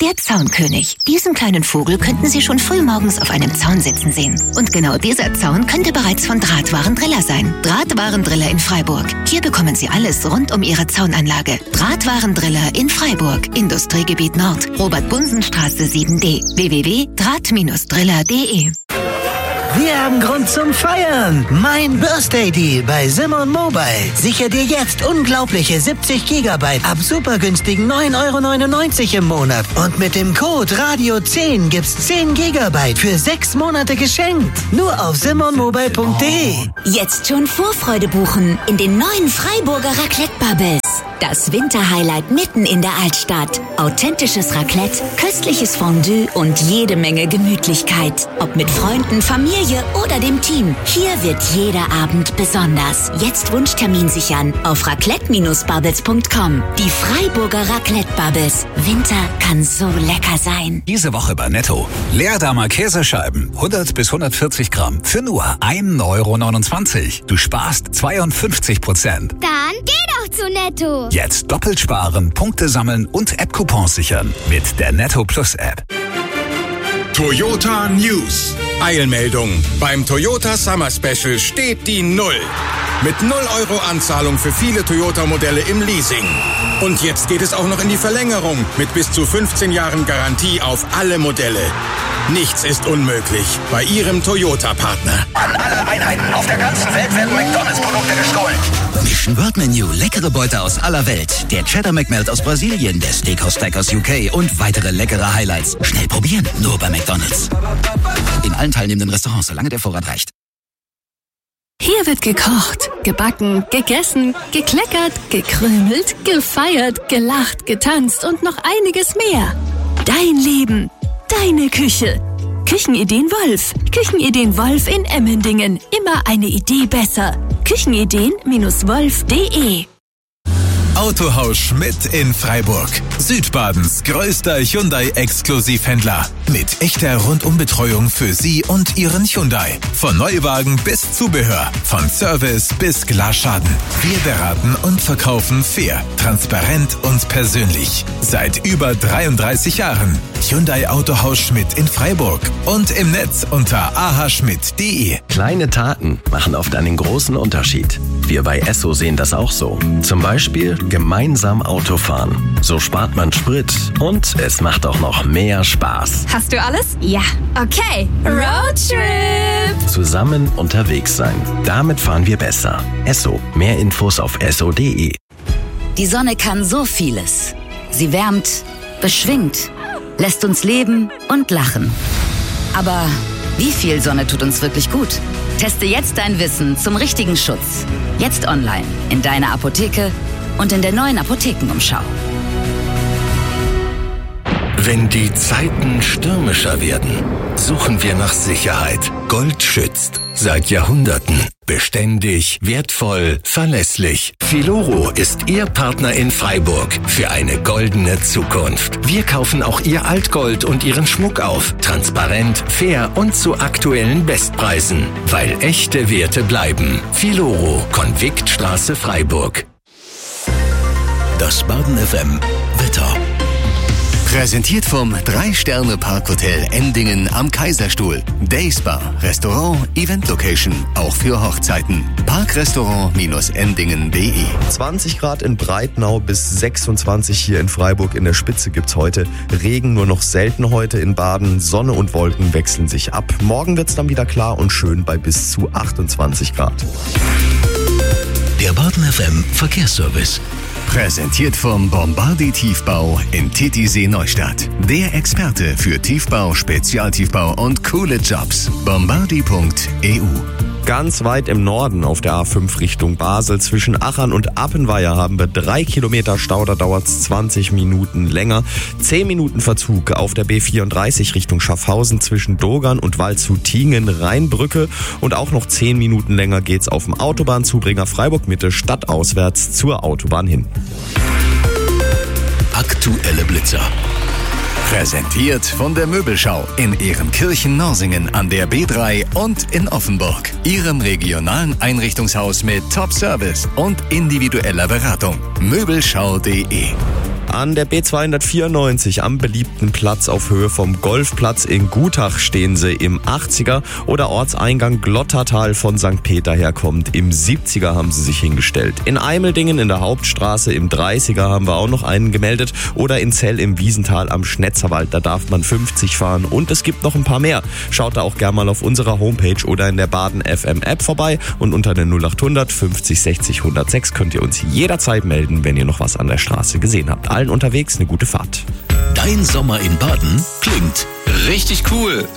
Der Zaunkönig. Diesen kleinen Vogel könnten Sie schon früh morgens auf einem Zaun sitzen sehen. Und genau dieser Zaun könnte bereits von Drahtwarendriller sein. Drahtwarendriller in Freiburg. Hier bekommen Sie alles rund um Ihre Zaunanlage. Drahtwarendriller in Freiburg. Industriegebiet Nord. Robert-Bunsen-Straße 7D. www.draht-driller.de. Wir haben Grund zum Feiern. Mein Birthday Deal bei Simon Mobile. Sicher dir jetzt unglaubliche 70 GB ab supergünstigen 9,99 € im Monat. Und mit dem Code Radio10 gibt's 10 GB für 6 Monate geschenkt. Nur auf simonmobile.de. Jetzt schon Vorfreude buchen in den neuen Freiburger Raclette Bubbles. Das Winterhighlight mitten in der Altstadt. Authentisches Raclette, köstliches Fondue und jede Menge Gemütlichkeit. Ob mit Freunden, Familie oder dem Team. Hier wird jeder Abend besonders. Jetzt Wunschtermin sichern auf raclette-bubbles.com. Die Freiburger Raclette Bubbles. Winter kann so lecker sein. Diese Woche bei Netto. Leerdamer Käsescheiben, 100 bis 140 Gramm für nur 1,29 €. Du sparst 52%. Dann geh doch zu Netto. Jetzt doppelt sparen, Punkte sammeln und App-Coupons sichern mit der Netto Plus App. Toyota News. Eilmeldung. Beim Toyota Summer Special steht die 0. Mit 0 € Anzahlung für viele Toyota-Modelle im Leasing. Und jetzt geht es auch noch in die Verlängerung mit bis zu 15 Jahren Garantie auf alle Modelle. Nichts ist unmöglich bei Ihrem Toyota-Partner. An alle Einheiten auf der ganzen Welt werden McDonalds-Produkte gestohlen. Mission World Menu, leckere Beute aus aller Welt. Der Cheddar McMelt aus Brasilien, der Steakhouse Stack aus UK und weitere leckere Highlights. Schnell probieren, nur bei McDonalds. In allen teilnehmenden Restaurants, solange der Vorrat reicht. Hier wird gekocht, gebacken, gegessen, gekleckert, gekrümelt, gefeiert, gelacht, getanzt und noch einiges mehr. Dein Leben, deine Küche. Küchenideen Wolf. Küchenideen Wolf in Emmendingen. Immer eine Idee besser. Küchenideen-wolf.de. Autohaus Schmidt in Freiburg. Südbadens größter Hyundai-Exklusivhändler. Mit echter Rundumbetreuung für Sie und Ihren Hyundai. Von Neuwagen bis Zubehör. Von Service bis Glasschaden. Wir beraten und verkaufen fair, transparent und persönlich. Seit über 33 Jahren. Hyundai Autohaus Schmidt in Freiburg. Und im Netz unter ahschmidt.de. Kleine Taten machen oft einen großen Unterschied. Wir bei Esso sehen das auch so. Zum Beispiel gemeinsam Autofahren. So spart man Sprit und es macht auch noch mehr Spaß. Hast du alles? Ja. Okay. Roadtrip. Zusammen unterwegs sein. Damit fahren wir besser. Esso. Mehr Infos auf esso.de. Die Sonne kann so vieles. Sie wärmt, beschwingt, lässt uns leben und lachen. Aber wie viel Sonne tut uns wirklich gut? Teste jetzt dein Wissen zum richtigen Schutz. Jetzt online, in deiner Apotheke und in der neuen Apothekenumschau. Wenn die Zeiten stürmischer werden, suchen wir nach Sicherheit. Gold schützt. Seit Jahrhunderten. Beständig, wertvoll, verlässlich. Filoro ist Ihr Partner in Freiburg für eine goldene Zukunft. Wir kaufen auch Ihr Altgold und Ihren Schmuck auf. Transparent, fair und zu aktuellen Bestpreisen. Weil echte Werte bleiben. Filoro, Konviktstraße, Freiburg. Das Baden FM Wetter. Präsentiert vom 3-Sterne-Parkhotel Endingen am Kaiserstuhl. Dayspa, Restaurant, Event-Location, auch für Hochzeiten. Parkrestaurant-endingen.de. 20 Grad in Breitnau bis 26 hier in Freiburg. In der Spitze gibt's heute Regen, nur noch selten heute in Baden. Sonne und Wolken wechseln sich ab. Morgen wird's dann wieder klar und schön bei bis zu 28 Grad. Der Baden FM Verkehrsservice. Präsentiert vom Bombardi Tiefbau in Titisee Neustadt. Der Experte für Tiefbau, Spezialtiefbau und coole Jobs. Bombardi.eu. Ganz weit im Norden auf der A5 Richtung Basel zwischen Achern und Appenweier haben wir 3 Kilometer Stau, da dauert es 20 Minuten länger. 10 Minuten Verzug auf der B34 Richtung Schaffhausen zwischen Dogern und Waldshut-Tiengen-Rheinbrücke und auch noch 10 Minuten länger geht's auf dem Autobahnzubringer Freiburg-Mitte stadtauswärts zur Autobahn hin. Aktuelle Blitzer. Präsentiert von der Möbelschau in Ehrenkirchen-Norsingen an der B3 und in Offenburg. Ihrem regionalen Einrichtungshaus mit Top-Service und individueller Beratung. Möbelschau.de. An der B294 am beliebten Platz auf Höhe vom Golfplatz in Gutach stehen sie im 80er oder Ortseingang Glottertal von St. Peter herkommt. Im 70er haben sie sich hingestellt. In Eimeldingen in der Hauptstraße im 30er haben wir auch noch einen gemeldet oder in Zell im Wiesental am Schnetzerwald. Da darf man 50 fahren und es gibt noch ein paar mehr. Schaut da auch gerne mal auf unserer Homepage oder in der Baden FM App vorbei und unter der 0800 50 60 106 könnt ihr uns jederzeit melden, wenn ihr noch was an der Straße gesehen habt. Allen unterwegs eine gute Fahrt. Dein Sommer in Baden klingt richtig cool.